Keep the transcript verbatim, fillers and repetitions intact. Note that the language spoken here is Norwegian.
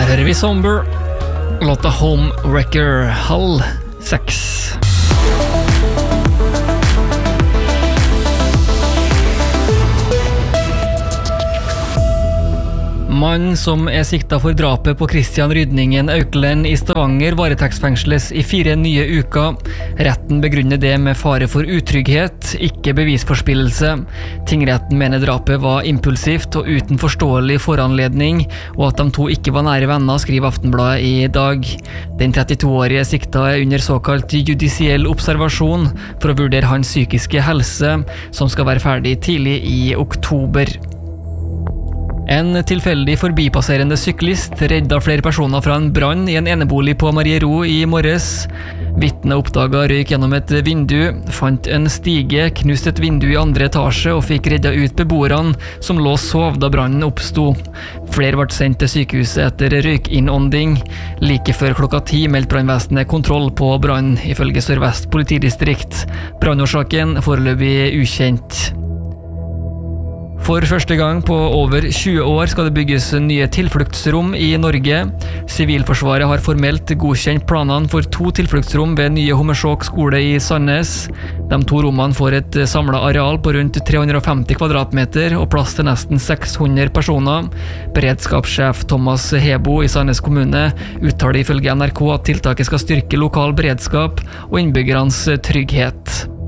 hører vi Somber, låta Homewrecker, halv seks. Mann som er siktet for drapet på Christian Rydningen Auklend i Stavanger varetektsfengsles i fire nye uker. Retten begrunner det med fare for utrygghet, ikke bevisforspillelse. Tingretten mener drapet var impulsivt og uten forståelig foranledning, og at de to ikke var nære venner, skriver Aftenbladet i dag. Den trettito-årige sikta er under såkalt judisiell observasjon for å vurdere hans psykiske helse, som skal være ferdig tidlig i oktober. En tilfeldig forbipasserende syklist redda flere personer fra en brann i en enebolig på Mariero i morges. Vitnet oppdaget røyk gjennom et vindu, fant en stige, knust et vindu i andre etasje og fikk redda ut beboerne som lå og sov da brannen oppsto. Flere ble sendt til sykehuset etter røykinnånding. Like før klokka ti meldte brannvesenet kontroll på brann, ifølge Sør-Vest politidistrikt. Brannårsaken foreløpig ukjent. For første gang på over tjue år skal det bygges nye tilfluktsrom i Norge. Sivilforsvaret har formelt godkjent planene for to tilfluktsrom ved nye Hommersåk skole i Sandnes. De to rommene får et samlet areal på rundt tre hundre og femti kvadratmeter og plass til nesten seks hundre personer. Beredskapssjef Thomas Hebo i Sandnes kommune uttaler ifølge N R K at tiltaket skal styrke lokal beredskap og innbyggernes trygghet.